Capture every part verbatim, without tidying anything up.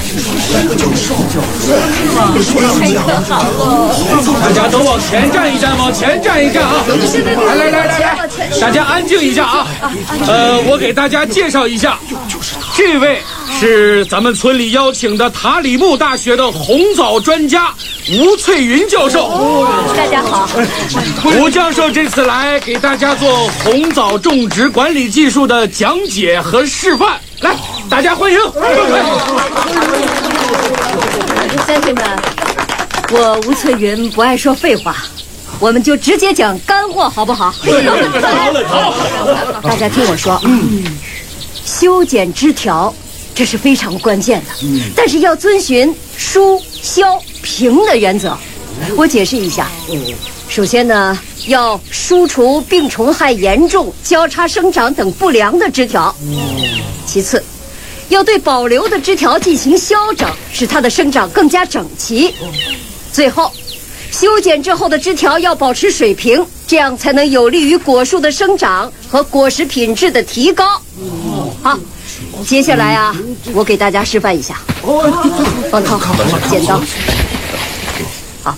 大家都往前站一站，往前站一站啊！来来来来来，大家安静一下啊！呃，我给大家介绍一下，这位是咱们村里邀请的塔里木大学的红枣专家吴翠云教授。 大家好。 吴教授这次来给大家做红枣种植管理技术的讲解和示范，来，大家欢迎。 乡亲们，我吴翠云不爱说废话，我们就直接讲干货，好不好？好。大家听我说，嗯，修剪枝条，这是非常关键的，嗯，但是要遵循疏、消、平的原则。我解释一下，首先呢，要疏除病虫害严重、交叉生长等不良的枝条，其次，要对保留的枝条进行消整，使它的生长更加整齐。最后，修剪之后的枝条要保持水平，这样才能有利于果树的生长和果实品质的提高。好，接下来啊，我给大家示范一下。方涛，剪刀。好。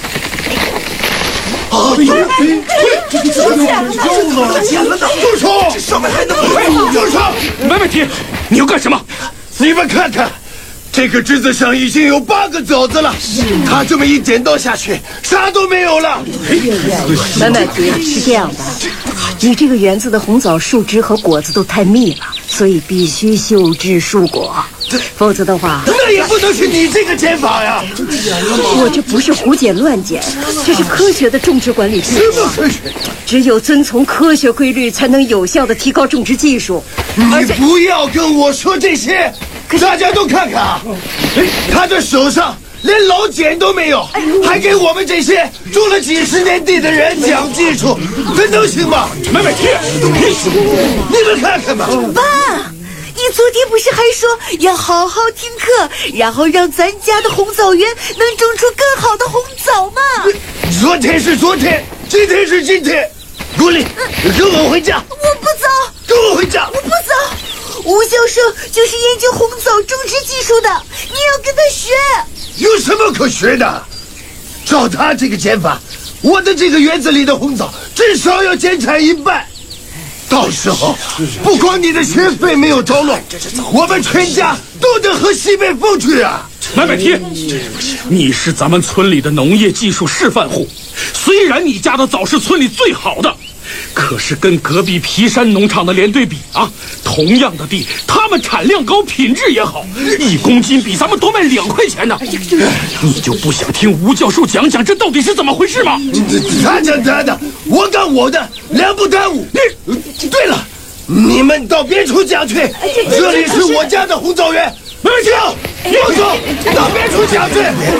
哎呦，这个怎么又了？剪了呢！住手！这上面还能飞？住手！ 没问题，你要干什么？ 你们看看，这个枝子上已经有八个枣子了，他这么一剪刀下去，啥都没有了。 没问题，是这样的，你这个园子的红枣树枝和果子都太密了，所以必须修枝疏果，否则的话， 那也不能是你这个剪法呀！ 我这不是胡剪乱剪，这是科学的种植管理技术。 什么科学？ 只有遵从科学规律，才能有效的提高种植技术。 你不要跟我说这些，大家都看看啊，他的手上连老茧都没有，还给我们这些种了几十年地的人讲技术，这能行吗？ 没问题， 你们看看吧。 爸，你昨天不是还说要好好听课，然后让咱家的红枣园能种出更好的红枣吗？ 昨天是昨天，今天是今天，顾里，跟我回家。 我不走。 跟我回家。 我不走。吴教授就是研究红枣种植技术的，你要跟他学。 有什么可学的？照他这个剪法，我的这个园子里的红枣至少要减产一半。到时候，不光你的学费没有着落，我们全家都得喝西北风去啊！ 没问题，你是咱们村里的农业技术示范户，虽然你家的枣是村里最好的，可是跟隔壁皮山农场的连队比啊，同样的地，他们产量高，品质也好，一公斤比咱们多卖两块钱呢。你就不想听吴教授讲讲这到底是怎么回事吗？ 他讲他的，我干我的，两不耽误。你，对了，你们到别处讲去，这里是我家的红枣园。没问题，我走，到别处讲去。